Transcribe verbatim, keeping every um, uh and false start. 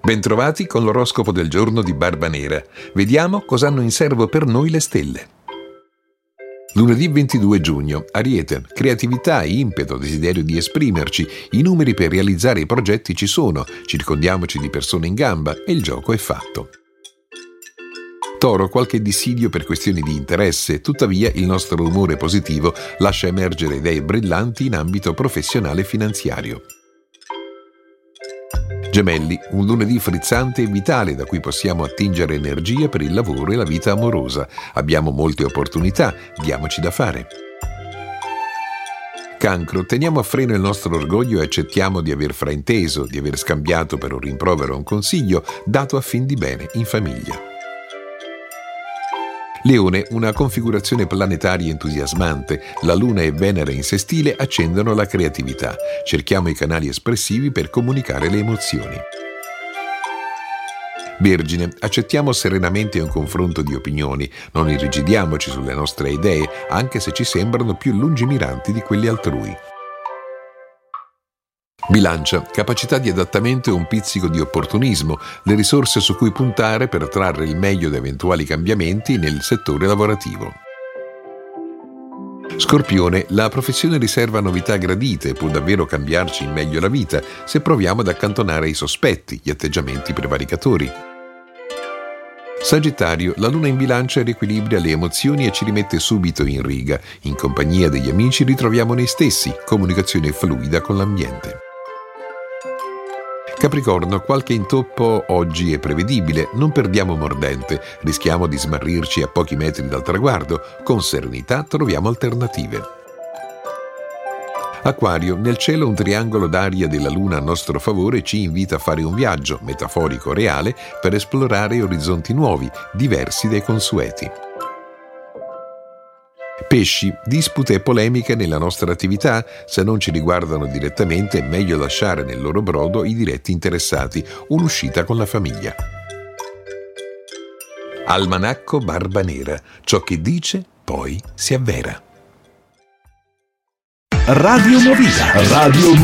Bentrovati con l'oroscopo del giorno di Barbanera. Vediamo cosa hanno in serbo per noi le stelle. Lunedì ventidue giugno, Ariete, creatività, impeto, desiderio di esprimerci, i numeri per realizzare i progetti ci sono, circondiamoci di persone in gamba e il gioco è fatto. Toro, qualche dissidio per questioni di interesse, tuttavia il nostro umore positivo lascia emergere idee brillanti in ambito professionale e finanziario. Gemelli, un lunedì frizzante e vitale da cui possiamo attingere energia per il lavoro e la vita amorosa. Abbiamo molte opportunità, diamoci da fare. Cancro, teniamo a freno il nostro orgoglio e accettiamo di aver frainteso, di aver scambiato per un rimprovero un consiglio dato a fin di bene in famiglia. Leone, una configurazione planetaria entusiasmante, la Luna e Venere in sestile accendono la creatività. Cerchiamo i canali espressivi per comunicare le emozioni. Vergine, accettiamo serenamente un confronto di opinioni, non irrigidiamoci sulle nostre idee, anche se ci sembrano più lungimiranti di quelle altrui. Bilancia, capacità di adattamento e un pizzico di opportunismo, le risorse su cui puntare per trarre il meglio da eventuali cambiamenti nel settore lavorativo. Scorpione, la professione riserva novità gradite e può davvero cambiarci in meglio la vita se proviamo ad accantonare i sospetti, gli atteggiamenti prevaricatori. Sagittario, la luna in bilancia riequilibra le emozioni e ci rimette subito in riga. In compagnia degli amici ritroviamo noi stessi, comunicazione fluida con l'ambiente. Capricorno, qualche intoppo oggi è prevedibile, non perdiamo mordente, rischiamo di smarrirci a pochi metri dal traguardo, con serenità troviamo alternative. Acquario, nel cielo un triangolo d'aria della luna a nostro favore ci invita a fare un viaggio, metaforico o reale, per esplorare orizzonti nuovi, diversi dai consueti. Pesci, dispute e polemiche nella nostra attività, se non ci riguardano direttamente è meglio lasciare nel loro brodo i diretti interessati, un'uscita con la famiglia. Almanacco Barbanera, ciò che dice poi si avvera. Radio Movida, Radio